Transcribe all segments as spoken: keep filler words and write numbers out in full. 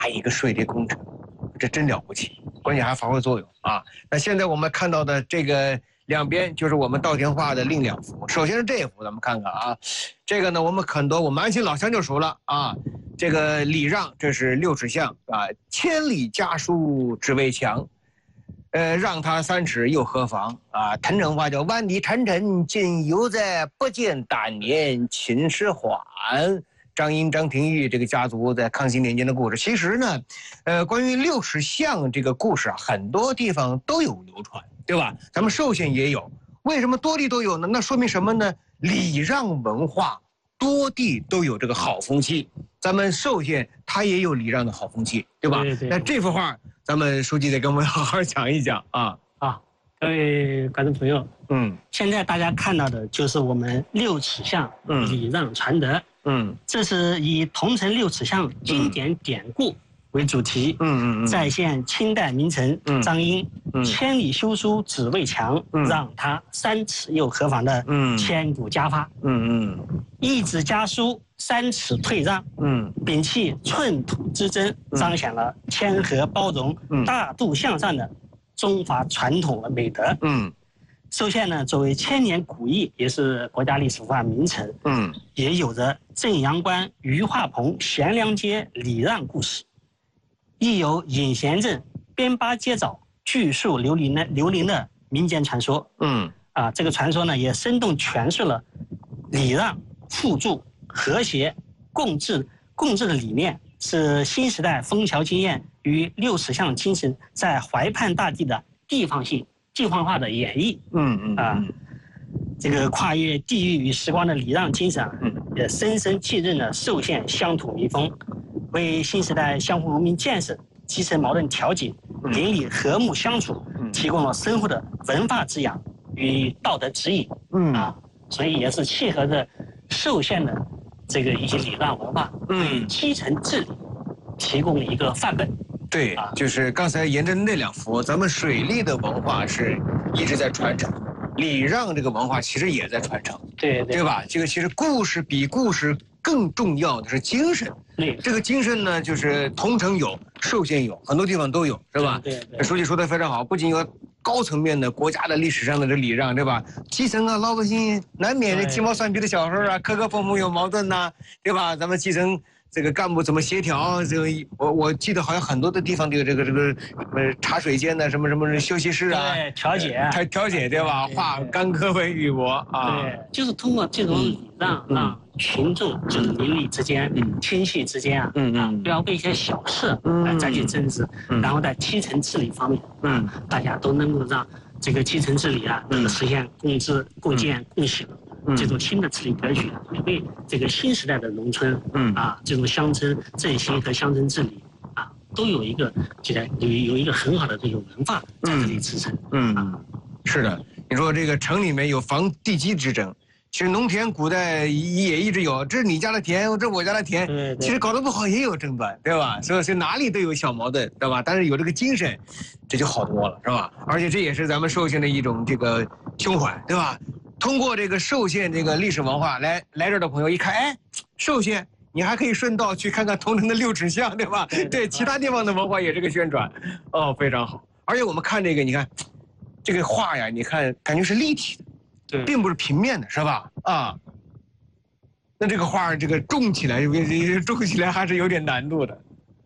一个水利工程，这真了不起，关键还发挥作用啊。那现在我们看到的这个两边就是我们稻田画的另两幅。首先是这一幅，咱们看看啊，这个呢我们很多我们安心老乡就熟了啊。这个礼让，这是六尺巷啊，千里家书只为墙，呃，让他三尺又何妨啊？腾城话叫万里长城今犹在，不见当年秦始皇。张英、张廷玉这个家族在康熙年间的故事，其实呢，呃，关于六尺巷这个故事啊，很多地方都有流传，对吧？咱们寿县也有，为什么多地都有呢？那说明什么呢？礼让文化多地都有这个好风气，咱们寿县它也有礼让的好风气，对吧？ 对对对。 那这幅画，咱们书记得跟我们好好讲一讲啊。 啊，各位观众朋友， 嗯， 现在大家看到的就是我们六尺巷礼让传德。 嗯， 这是以桐城六尺巷经典典故为主题， 嗯嗯嗯， 再现清代名臣张英“千里修书只为墙，让他三尺又何妨”的千古佳话。嗯嗯，一纸家书，三尺退让，嗯，摒弃寸土之争，彰显了谦和包容、大度向上的中华传统的美德。嗯。寿县呢，作为千年古邑，也是国家历史文化名城，嗯，也有着正阳关、余化棚、贤良街礼让故事，亦有隐贤镇、边巴街枣、巨树流林的流林的民间传说，嗯，啊，这个传说呢，也生动诠释了礼让、互助、和谐、共治、共治的理念，是新时代枫桥经验与六尺巷精神在淮畔大地的地方性。地方化的演绎，嗯嗯啊，这个跨越地域与时光的礼让精神，嗯，也深深继任了寿县乡土民风，为新时代相互文明建设、基层矛盾调解、邻里和睦相处提供了深厚的文化滋养与道德指引，嗯啊，所以也是契合着寿县的这个一些礼让文化，嗯，基层治理提供了一个范本。 对，就是刚才沿着那两幅，咱们水利的文化是一直在传承，礼让这个文化其实也在传承， 对对， 对吧？这个其实故事比故事更重要的是精神， 对， 这个精神呢，就是桐城有，寿县有，很多地方都有，是吧？ 对对。 书记说的非常好，不仅有高层面的国家的历史上的这礼让，对吧？基层啊，老百姓难免这鸡毛蒜皮的小事啊，磕磕碰碰有矛盾呐、啊，对吧？咱们基层。这个干部怎么协调？这个我我记得好像很多的地方都有这个这个呃茶水间的什么什么休息室啊， 对，调解， 调调解对吧？化干戈为玉帛啊， 对，就是通过这种礼让，让群众就是邻里之间、亲戚之间啊，嗯嗯，不要为一些小事来再去争执，然后在基层治理方面，嗯，大家都能够让这个基层治理啊，能够实现共治、共建、共享。这种新的治理格局，也为这个新时代的农村，嗯啊，这种乡村振兴和乡村治理啊，都有一个这个有有一个很好的这种文化在这里支撑。嗯啊， 是的，你说这个城里面有房地基之争，其实农田古代也一直有，这是你家的田，这是我家的田， 对对， 其实搞得不好也有争端，对吧？所以所以哪里都有小矛盾，对吧？但是有这个精神，这就好多了，是吧？而且这也是咱们寿县的一种这个胸怀，对吧？通过这个寿县这个历史文化来来这儿的朋友一看，哎，寿县你还可以顺道去看看桐城的六尺巷，对吧？对, 对，其他地方的文化也是个宣传，哦，非常好。而且我们看这个，你看这个画呀，你看感觉是立体的， 对， 并不是平面的，是吧？啊，那这个画这个种起来，种起来还是有点难度的。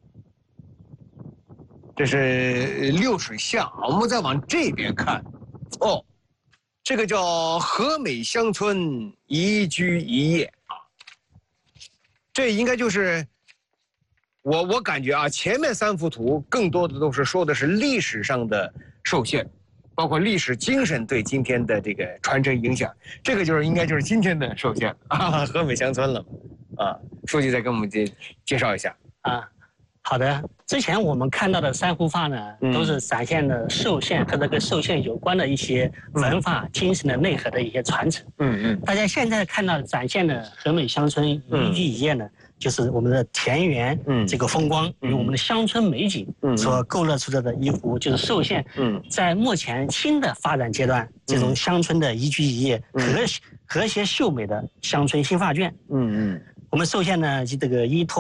这是六尺巷，我们再往这边看，哦。这个叫和美乡村宜居一业啊，这应该就是我我感觉啊，前面三幅图更多的都是说的是历史上的寿县，包括历史精神对今天的这个传承影响。这个就是应该就是今天的寿县啊，和美乡村了啊。书记再给我们介介绍一下啊。好的，之前我们看到的三幅画呢，嗯、都是展现了寿县和这个寿县有关的一些文化精神的内核的一些传承。嗯嗯，大家现在看到展现的和美乡村宜居一业呢，嗯、就是我们的田园，嗯，这个风光与我们的乡村美景所勾勒出来的一幅，就是寿县，嗯，在目前新的发展阶段，这种乡村的宜居一业和和谐秀美的乡村新画卷。嗯嗯，我们寿县呢，这个依托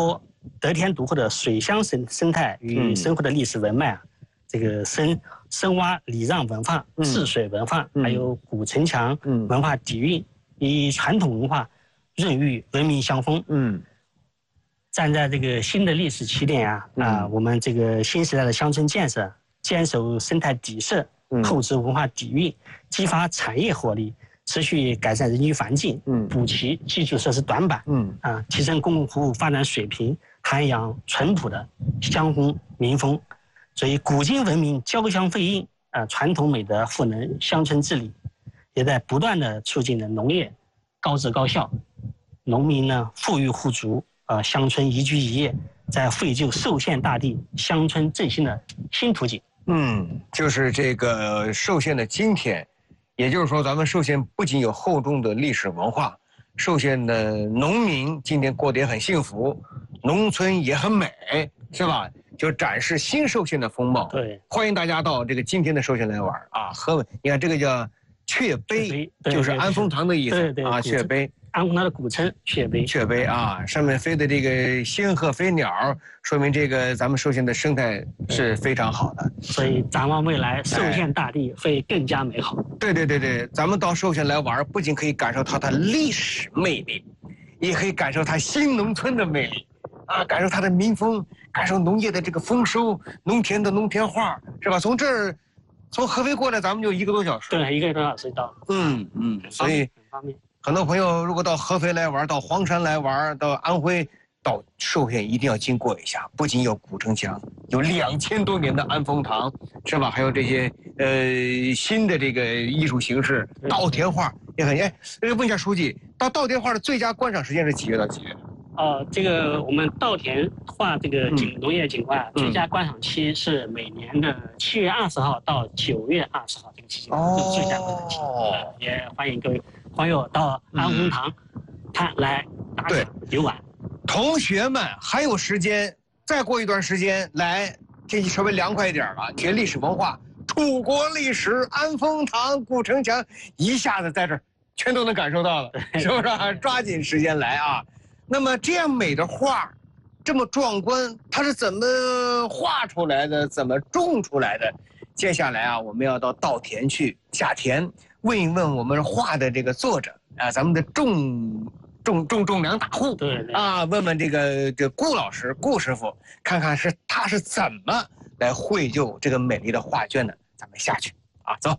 得天独厚的水乡生生态与生活的历史文脉啊，嗯、这个深深挖礼让文化、治水文化，嗯、还有古城墙文化底蕴，与传统文化润育文明相丰。嗯，站在这个新的历史起点啊，嗯、啊，我们这个新时代的乡村建设，坚守生态底色，嗯、厚植文化底蕴，激发产业活力。持续改善人居环境，嗯，补齐基础设施短板，嗯啊，提升公共服务发展水平，涵养淳朴的乡风民风。所以，古今文明交相辉映，啊，传统美德赋能乡村治理，也在不断的促进着农业高质高效，农民呢富裕互足，啊，乡村宜居宜业，在绘就寿县大地乡村振兴的新图景。 嗯，就是这个寿县的今天。也就是说，咱们寿县不仅有厚重的历史文化，寿县的农民今天过得也很幸福，农村也很美，是吧？就展示新寿县的风貌。 对， 欢迎大家到这个今天的寿县来玩啊！和你看这个叫雀碑，就是安丰堂的意思啊，雀碑。 安丰堂的古称雀碑， 雀碑啊，上面飞的这个仙鹤飞鸟，说明这个咱们寿县的生态是非常好的。 所以展望未来，寿县大地会更加美好。 对对对对，咱们到寿县来玩，不仅可以感受它的历史魅力，也可以感受它新农村的魅力，啊，感受它的民风，感受农业的这个丰收，农田的农田画，是吧？从这儿，从合肥过来，咱们就一个多小时。 对，一个多小时就到了。 嗯嗯，所以很方便。 很多朋友如果到合肥来玩，到黄山来玩，到安徽，到寿县一定要经过一下。不仅有古城墙，有两千多年的安丰堂，是吧？还有这些呃新的这个艺术形式，稻田画也很。哎，问一下书记，到稻田画的最佳观赏时间是几月到几月？ 呃，这个我们稻田画这个景、嗯、农业景观最佳观赏期是每年的七月二十号到九月二十号这个期间，哦、是最佳观赏期。呃、也欢迎各位朋友到安丰堂看、嗯、来打卡游玩。 同学们还有时间，再过一段时间来，天气稍微凉快一点了，学历史文化、楚国历史、安丰堂、古城墙，一下子在这儿全都能感受到了，是不是、啊？抓紧时间来啊！那么这样美的画，这么壮观，它是怎么画出来的？怎么种出来的？接下来啊，我们要到稻田去下田，问一问我们画的这个作者啊，咱们的种种种种粮大户， 对对啊，问问这个这顾老师、顾师傅，看看是他是怎么来绘就这个美丽的画卷的。咱们下去啊，走。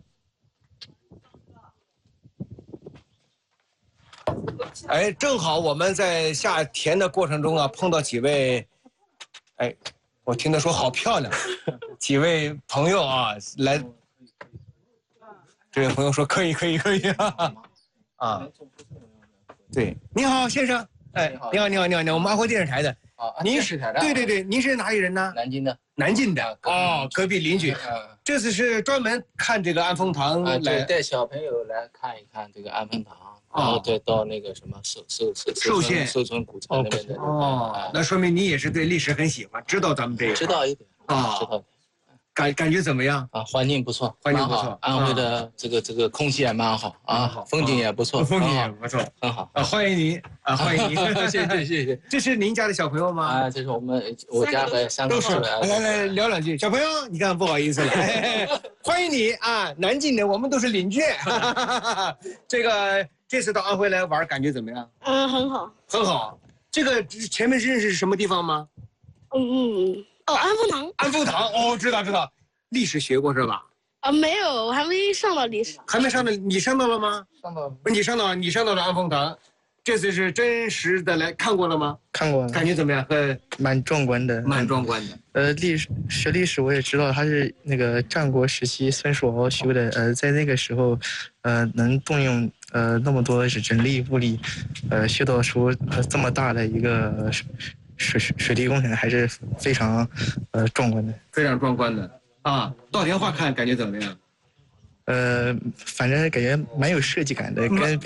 哎，正好我们在下田的过程中啊，碰到几位，哎，我听他说好漂亮，几位朋友啊，来，这位朋友说可以，可以，可以啊，啊，对，你好，先生，哎，你好，你好，你好，你好，我们安徽电视台的， 啊，您是台的， 对对对，您是哪里人呢？ 南京的， 南京的，哦，隔壁邻居，这次是专门看这个安丰堂来， 带小朋友来看一看这个安丰堂。然后再到那个什么寿寿寿寿县寿村古城那边的哦，那说明你也是对历史很喜欢，知道咱们这个知道一点啊，知道感感觉怎么样啊？环境不错， 环境不错， 安徽的这个这个空气也蛮好啊，风景也不错， 风景也不错， 很好啊！欢迎您啊，欢迎您， 谢谢谢谢。 这是您家的小朋友吗？ 啊，这是我们我家的三个都是。来来聊两句，小朋友，你看不好意思了，欢迎你啊！南京的，我们都是邻居，这个。这次到安徽来玩，感觉怎么样？ 嗯，很好， 很好。这个前面认识是什么地方吗？ 嗯嗯哦，安丰堂。 安丰堂哦，知道知道，历史学过是吧？ 啊，没有，我还没上到历史。 还没上到，你上到了吗？ 上到。 不是你上到，你上到了安丰堂，这次是真实的来看过了吗？ 看过了。 感觉怎么样？呃， 蛮壮观的。 蛮壮观的。 呃，历史学历史我也知道，他是那个战国时期孙叔敖修的。呃，在那个时候，呃，能动用。呃，那么多人力物力，呃，修造出呃这么大的一个水水水利工程，还是非常呃壮观的， 非常壮观的啊！稻田画看感觉怎么样？ 呃，反正感觉蛮有设计感的，跟。